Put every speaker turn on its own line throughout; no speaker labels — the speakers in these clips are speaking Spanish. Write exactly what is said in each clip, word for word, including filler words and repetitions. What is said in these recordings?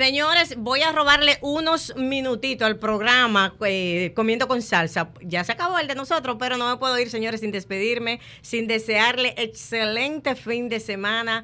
Señores, voy a robarle unos minutitos al programa eh, Comiendo con Salsa. Ya se acabó el de nosotros, pero no me puedo ir, señores, sin despedirme, sin desearle excelente fin de semana.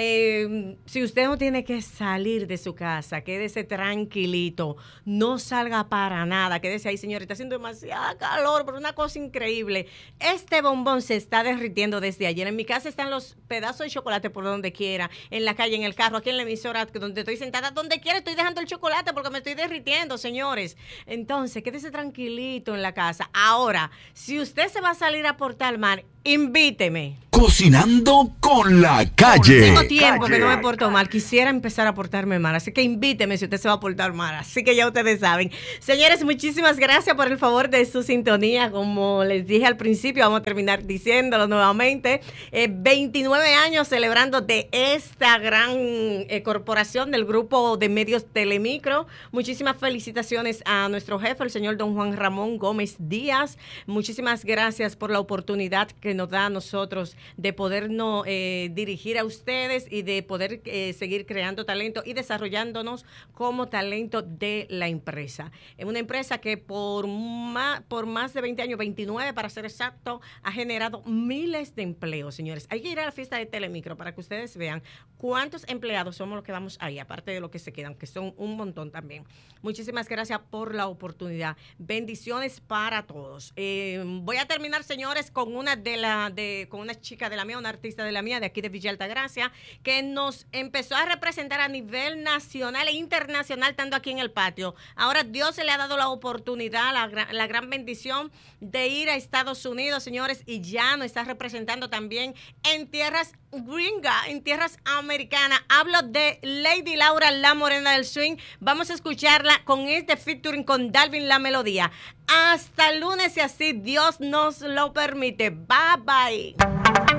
Eh, si usted no tiene que salir de su casa, quédese tranquilito, no salga para nada, quédese ahí, señor, está haciendo demasiada calor, pero una cosa increíble, este bombón se está derritiendo desde ayer. En mi casa están los pedazos de chocolate por donde quiera, en la calle, en el carro, aquí en la emisora donde estoy sentada, donde quiera estoy dejando el chocolate porque me estoy derritiendo, señores. Entonces, quédese tranquilito en la casa. Ahora, si usted se va a salir a Portal Mar, invíteme.
Cocinando con la calle.
Tengo tiempo calle. que no me porto mal. Quisiera empezar a portarme mal. Así que invíteme si usted se va a portar mal. Así que ya ustedes saben. Señores, muchísimas gracias por el favor de su sintonía. Como les dije al principio, vamos a terminar diciéndolo nuevamente. Eh, veintinueve años celebrando de esta gran eh, corporación del grupo de medios Telemicro. Muchísimas felicitaciones a nuestro jefe, el señor don Juan Ramón Gómez Díaz. Muchísimas gracias por la oportunidad que nos da a nosotros de podernos eh, dirigir a ustedes y de poder eh, seguir creando talento y desarrollándonos como talento de la empresa. Es una empresa que por más, por más de veinte años, veintinueve para ser exacto, ha generado miles de empleos, señores. Hay que ir a la fiesta de Telemicro para que ustedes vean cuántos empleados somos los que vamos ahí, aparte de lo que se quedan, que son un montón también. Muchísimas gracias por la oportunidad. Bendiciones para todos. Eh, voy a terminar, señores, con una de la de con una chica de la mía, una artista de la mía, de aquí de Villa Altagracia, que nos empezó a representar a nivel nacional e internacional, estando aquí en el patio. Ahora Dios se le ha dado la oportunidad, la, la gran bendición de ir a Estados Unidos, señores, y ya nos está representando también en tierras gringas, en tierras americanas. Hablo de Lady Laura, la morena del swing. Vamos a escucharla con este featuring con Dalvin La Melodía. Hasta el lunes, y así Dios nos lo permite. Bye, bye.